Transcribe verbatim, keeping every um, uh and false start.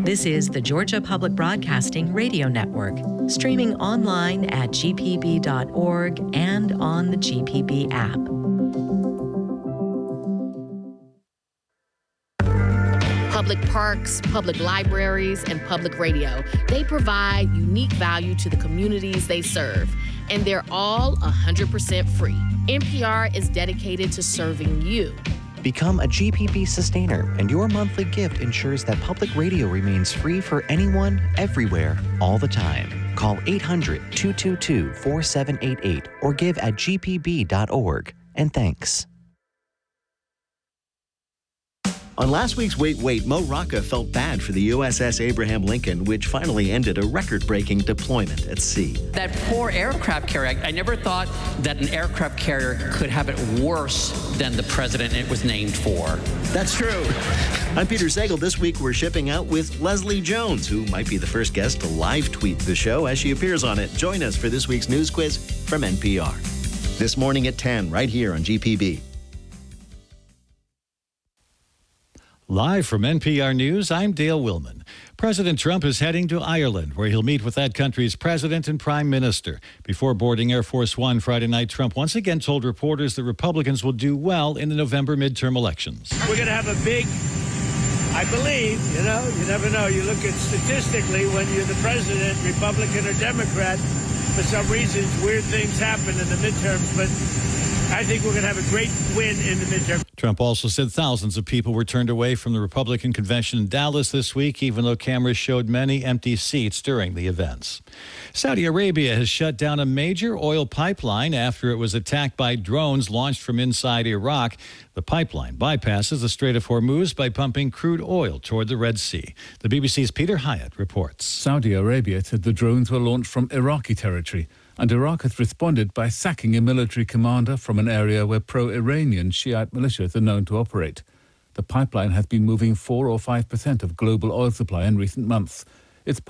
This is the Georgia Public Broadcasting Radio Network, streaming online at g p b dot org and on the G P B app. Public parks, public libraries, and public radio. They provide unique value to the communities they serve, and they're all one hundred percent free. N P R is dedicated to serving you. Become a G P B sustainer, and your monthly gift ensures that public radio remains free for anyone, everywhere, all the time. Call eight hundred, two two two, four seven eight eight or give at g p b dot org. And thanks. On last week's Wait, Wait, Mo Rocca felt bad for the U S S Abraham Lincoln, which finally ended a record-breaking deployment at sea. That poor aircraft carrier, I never thought that an aircraft carrier could have it worse than the president it was named for. That's true. I'm Peter Sagal. This week we're shipping out with Leslie Jones, who might be the first guest to live tweet the show as she appears on it. Join us for this week's news quiz from N P R. This morning at ten, right here on G P B. Live from N P R News, I'm Dale Willman. President Trump is heading to Ireland, where he'll meet with that country's president and prime minister. Before boarding Air Force One Friday night, Trump once again told reporters that Republicans will do well in the November midterm elections. We're going to have a big, I believe, you know, you never know. You look at statistically, when you're the president, Republican or Democrat, for some reasons, weird things happen in the midterms, but I think we're going to have a great win in the midterm. Trump also said thousands of people were turned away from the Republican convention in Dallas this week, even though cameras showed many empty seats during the events. Saudi Arabia has shut down a major oil pipeline after it was attacked by drones launched from inside Iraq. The pipeline bypasses the Strait of Hormuz by pumping crude oil toward the Red Sea. The B B C's Peter Hyatt reports. Saudi Arabia said the drones were launched from Iraqi territory, and Iraq has responded by sacking a military commander from an area where pro-Iranian Shiite militias are known to operate. The pipeline has been moving four or five percent of global oil supply in recent months,